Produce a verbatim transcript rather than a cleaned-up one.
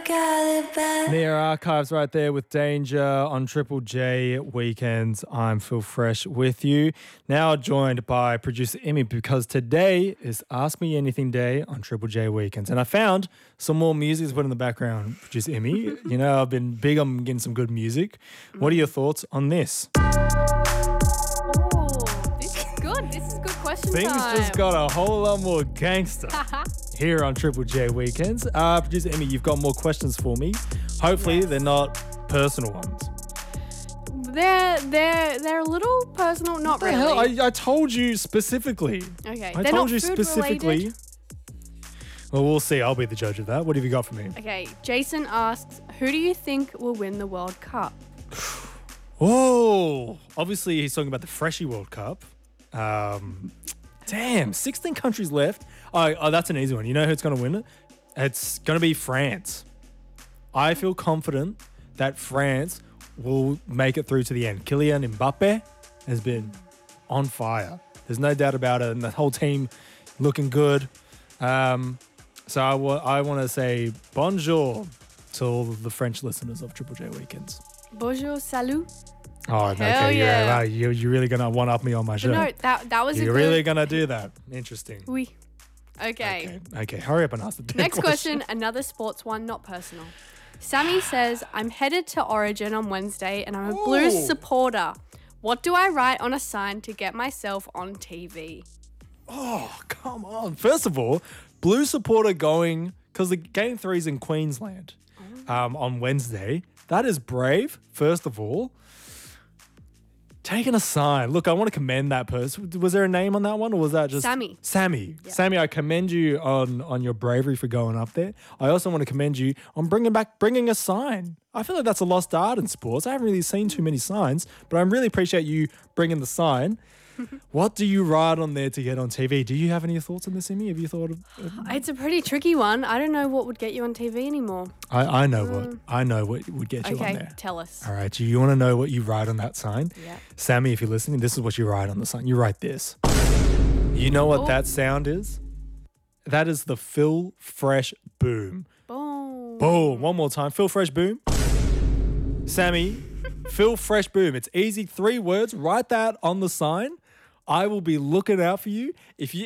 Near Archives right there with Danger on Triple J Weekends. I'm Phil Fresh with you. Now joined by producer Emmy because today is Ask Me Anything Day on Triple J Weekends. And I found some more music to put in the background, producer Emmy. You know, I've been big on getting some good music. What are your thoughts on this? Oh, this is good. This is good question Things time. just got a whole lot more gangster here on Triple J Weekends. Uh, producer Emmy, you've got more questions for me. Hopefully Yes. they're not personal ones. They're they're they're a little personal, not What the really. hell? I, I told you specifically. Okay, I they're told not you food specifically. related. Well, we'll see. I'll be the judge of that. What have you got for me? Okay, Jason asks, who do you think will win the World Cup? Oh, obviously he's talking about the Freshie World Cup. Um, damn, sixteen countries left. Oh, oh, that's an easy one. You know who's going to win it? It's going to be France. I feel confident that France will make it through to the end. Kylian Mbappe has been on fire. There's no doubt about it. And the whole team looking good. Um, so I, w- I want to say bonjour to all of the French listeners of Triple J Weekends. Bonjour, salut. Oh, Hell okay. yeah. Wow, you, you're really going to one-up me on my show. But no, that that was a You're good... really going to do that. Interesting. Oui. Okay. Okay. Okay. Hurry up and ask the damn Next question, another sports one, not personal. Sammy says, I'm headed to Origin on Wednesday and I'm a Blues Ooh. supporter. What do I write on a sign to get myself on T V? Oh, come on. First of all, Blue supporter going, because the game three is in Queensland um, on Wednesday. That is brave, first of all. Taking a sign. Look, I want to commend that person. Was there a name on that one or was that just... Sammy. Sammy. Yeah. Sammy, I commend you on, on your bravery for going up there. I also want to commend you on bringing back, bringing a sign. I feel like that's a lost art in sports. I haven't really seen too many signs, but I really appreciate you bringing the sign. What do you write on there to get on T V? Do you have any thoughts on this, Emmy? Have you thought of... It's a pretty tricky one. I don't know what would get you on T V anymore. I, I know what. I know what would get you on Okay, there. tell us. All right. Do you want to know what you write on that sign? Yeah. Sammy, if you're listening, this is what you write on the sign. You write this. You know what Oh. that sound is? That is the Phil Fresh boom. Boom. Boom. One more time. Phil Fresh boom. Sammy, Phil Fresh boom. It's easy. Three words. Write that on the sign. I will be looking out for you. If you